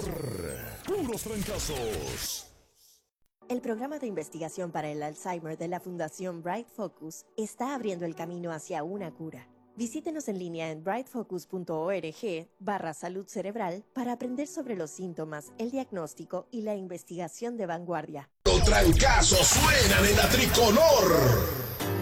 Puros trancazos. El programa de investigación para el Alzheimer de la Fundación Bright Focus está abriendo el camino hacia una cura. Visítenos en línea en brightfocus.org/salud cerebral para aprender sobre los síntomas, el diagnóstico y la investigación de vanguardia. Los trancazos suenan en la tricolor.